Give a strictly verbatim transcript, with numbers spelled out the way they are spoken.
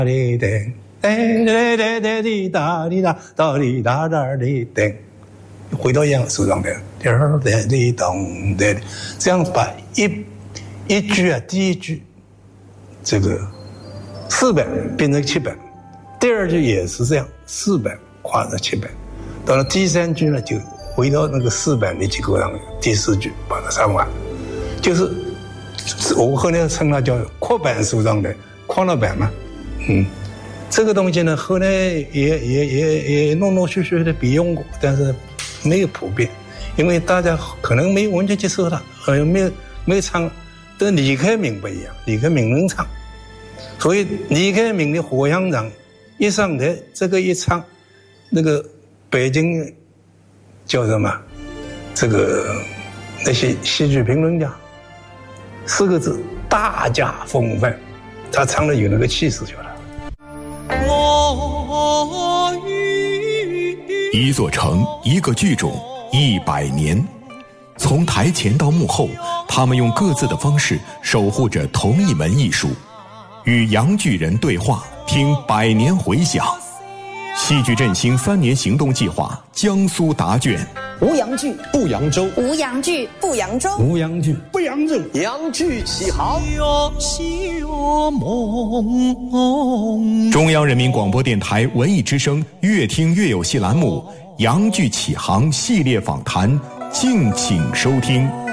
哩叮，叮哩哩哩哩哒哩哒哒哩哒哒哩叮，回到一样手上的，滴儿滴滴咚滴，这样把一一句啊，第一句这个四本变成七本，第二句也是这样，四本跨成七本，到了第三句呢，就回到那个四本的结构上，第四句把它唱完，就是我后来称它叫扩版书上的扩了版嘛，嗯。这个东西呢，后来也也也也陆陆续续的笔用过，但是没有普遍，因为大家可能没有完全接受它，呃，没有没有唱。跟李克敏不一样，李克敏能唱，所以李克敏的《火乡长》一上台，这个一唱，那个北京叫什么？这个那些戏剧评论家，四个字大家风范，他唱的有那个气势就来了。 一座城，一个剧种，一百年。从台前到幕后，他们用各自的方式守护着同一门艺术。与杨巨人对话，听百年回响。戏剧振兴三年行动计划江苏答卷。 无扬剧不扬州， 无扬剧不扬州， 无扬剧不扬州， 扬剧起航。 中央人民广播电台文艺之声越听越有戏栏目《扬剧起航》系列访谈，敬请收听。